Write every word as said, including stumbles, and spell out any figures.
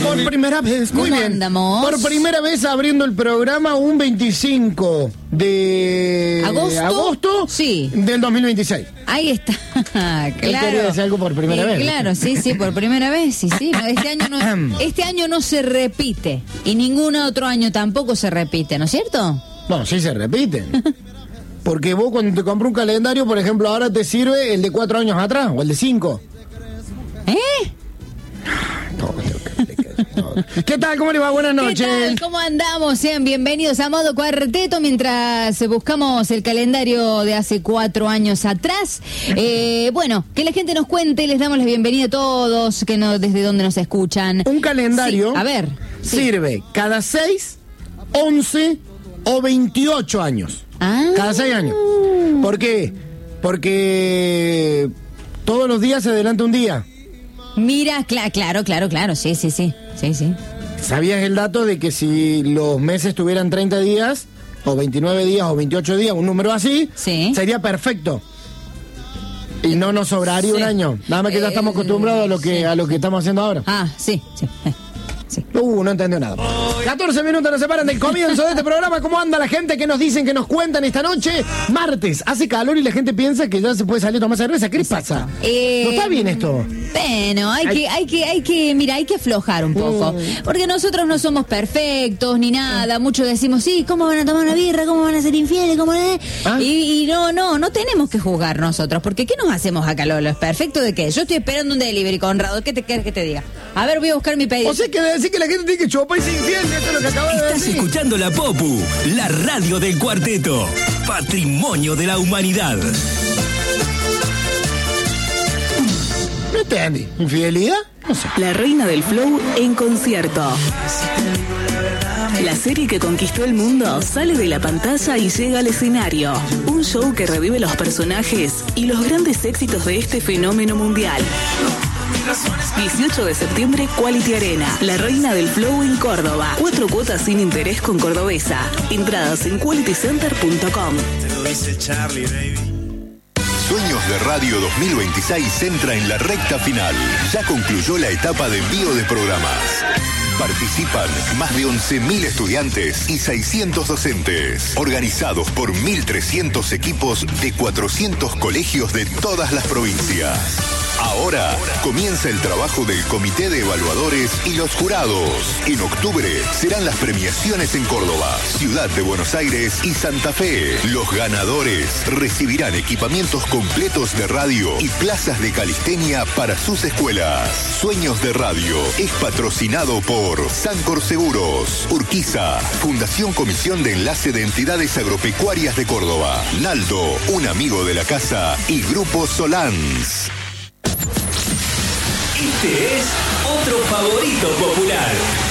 Por primera vez, muy bien. Andamos? Por primera vez abriendo el programa un veinticinco de ¿Agosto? agosto Sí. del dos mil veintiséis. Ahí está, Él quería claro. decir algo por primera Eh, vez. Claro, sí, sí, por primera vez, sí, sí. No, este año no, este año no se repite y ningún otro año tampoco se repite, ¿no es cierto? No, sí se repiten. Porque vos cuando te compras un calendario, por ejemplo, ahora te sirve el de cuatro años atrás o el de cinco. ¿Eh? ¿Qué tal? ¿Cómo le va? Buenas noches. ¿Qué tal? ¿Cómo andamos? Sean bienvenidos a Modo Cuarteto mientras buscamos el calendario de hace cuatro años atrás. Eh, bueno, que la gente nos cuente, les damos la bienvenida a todos, que no, desde donde nos escuchan. Un calendario Sí, a ver, sí. sirve cada seis, once o veintiocho años. Ah. Cada seis años. ¿Por qué? Porque todos los días se adelanta un día. Mira, cla- claro, claro, claro, sí, sí, sí, sí, sí. ¿Sabías el dato de que si los meses tuvieran treinta días, o veintinueve días, o veintiocho días, un número así, Sí. sería perfecto? Y no nos sobraría Sí. un año. Nada más que ya estamos acostumbrados a lo que, sí. a lo que estamos haciendo ahora. Ah, sí, sí, eh, sí. Uh, no entendió nada. catorce minutos nos separan del comienzo de este programa. ¿Cómo anda la gente que nos dicen, que nos cuentan esta noche? Martes, hace calor y la gente piensa que ya se puede salir a tomar cerveza. ¿Qué les pasa? Eh, ¿No está bien esto? Bueno, hay, Hay- que, hay que, hay que, mira, hay que aflojar un poco. Mm. Porque nosotros no somos perfectos ni nada. Muchos decimos, sí, ¿cómo van a tomar una birra? ¿Cómo van a ser infieles? ¿Cómo es? ¿Ah? Y, y no, no, no tenemos que juzgar nosotros. Porque ¿qué nos hacemos acá, Lolo? ¿Es perfecto de qué? Yo estoy esperando un delivery, Conrado. ¿Qué te quieres que te diga? A ver, voy a buscar mi pedido. O sea, que decir que la gente tiene que chupar y ser infiel. Esto es lo que acaba de Estás decir. escuchando La Popu, la radio del cuarteto. Patrimonio de la humanidad. No entendí. ¿Infidelidad? No sé. La reina del flow en concierto. La serie que conquistó el mundo sale de la pantalla y llega al escenario. Un show que revive los personajes y los grandes éxitos de este fenómeno mundial. dieciocho de septiembre, Quality Arena. La reina del flow en Córdoba. Cuatro cuotas sin interés con Cordobesa. Entradas en quality center punto com. Sueños de Radio dos mil veintiséis entra en la recta final. Ya concluyó la etapa de envío de programas. Participan más de once mil estudiantes y seiscientos docentes, organizados por mil trescientos equipos de cuatrocientos colegios de todas las provincias. Ahora comienza el trabajo del Comité de Evaluadores y los jurados. En octubre serán las premiaciones en Córdoba, Ciudad de Buenos Aires y Santa Fe. Los ganadores recibirán equipamientos completos de radio y plazas de calistenia para sus escuelas. Sueños de Radio es patrocinado por Sancor Seguros, Urquiza, Fundación Comisión de Enlace de Entidades Agropecuarias de Córdoba, Naldo, un amigo de la casa, y Grupo Solans. Este es otro favorito popular.